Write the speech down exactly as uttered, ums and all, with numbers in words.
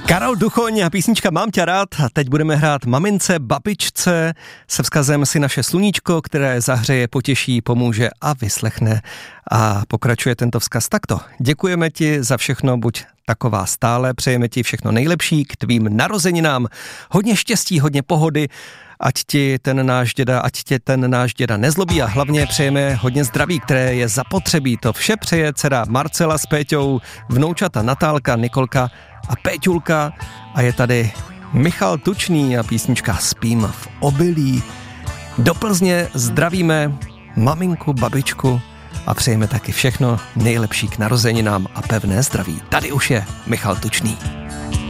Karol Duchoň a písnička Mám tě rád a teď budeme hrát mamince, babičce se vzkazem si naše sluníčko, které zahřeje, potěší, pomůže a vyslechne. A pokračuje tento vzkaz takto. Děkujeme ti za všechno, buď taková stále, přejeme ti všechno nejlepší k tvým narozeninám. Hodně štěstí, hodně pohody, ať ti ten náš děda, ať tě ten náš děda nezlobí a hlavně přejeme hodně zdraví, které je zapotřebí. To vše přeje dcera Marcela s Péťou, vnoučata Natálka, Nikolka a Péťulka a je tady Michal Tučný a písnička Spím v obilí. Do Plzně zdravíme maminku, babičku a přejeme taky všechno nejlepší k narozeninám a pevné zdraví. Tady už je Michal Tučný.